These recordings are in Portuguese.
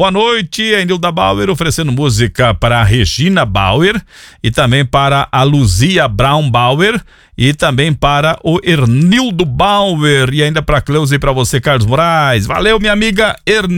boa noite, a Enilda Bauer oferecendo música para a Regina Bauer e também para a Luzia Brown Bauer e também para o Ernildo Bauer e ainda para a Cleusa e para você, Carlos Moraes. Valeu, minha amiga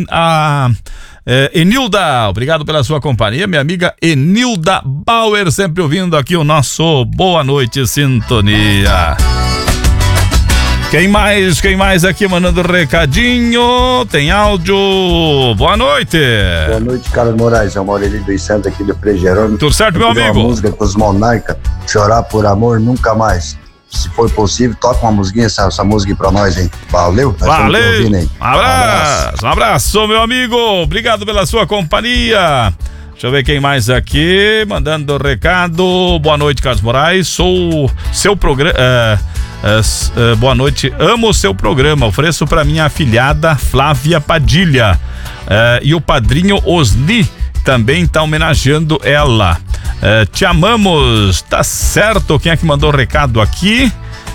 Enilda, obrigado pela sua companhia, minha amiga Enilda Bauer, sempre ouvindo aqui o nosso Boa Noite Sintonia. Quem mais aqui mandando recadinho? Tem áudio. Boa noite. Boa noite, Carlos Moraes. É o Maurelio dos Santos aqui do Frei Jerônimo. Tudo certo, meu amigo? Uma música com os Monarca, Chorar por Amor Nunca Mais. Se for possível, toca uma musiquinha, essa música pra nós, hein? Valeu. Valeu. Um abraço, meu amigo. Obrigado pela sua companhia. Deixa eu ver quem mais aqui, mandando recado. Boa noite, Carlos Moraes. Sou seu programa. Boa noite, amo o seu programa. Ofereço para minha afilhada Flávia Padilha e o padrinho Osni também tá homenageando ela. Te amamos, tá certo. Quem é que mandou o recado aqui?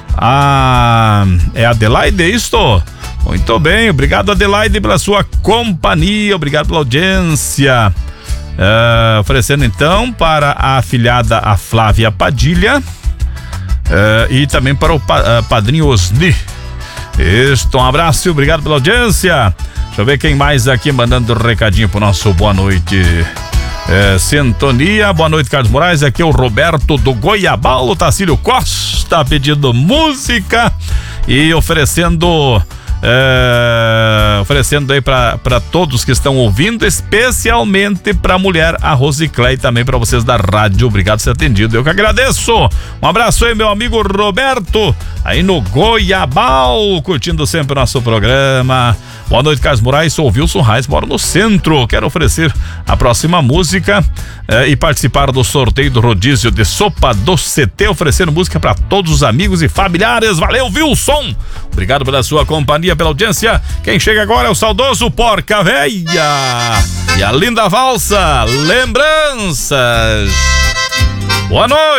É Adelaide, é isto? Muito bem, obrigado, Adelaide, pela sua companhia, obrigado pela audiência. Oferecendo então para a afilhada a Flávia Padilha e também para o padrinho Osni. Um abraço e obrigado pela audiência. Deixa eu ver quem mais aqui mandando recadinho pro nosso boa noite Sintonia. Boa noite, Carlos Moraes, aqui é o Roberto do Goiabal. O Tacílio Costa pedindo música e oferecendo aí para todos que estão ouvindo, especialmente para a mulher, a Rosiclé, e também para vocês da rádio. Obrigado por ser atendido, eu que agradeço. Um abraço aí, meu amigo Roberto, aí no Goiabal, curtindo sempre o nosso programa. Boa noite, Carlos Moraes, sou o Wilson Reis, moro no centro, quero oferecer a próxima música e participar do sorteio do rodízio de sopa do CT, oferecendo música para todos os amigos e familiares. Valeu, Wilson, obrigado pela sua companhia, pela audiência. Quem chega agora é o saudoso Porca Véia e a linda valsa Lembranças. Boa noite.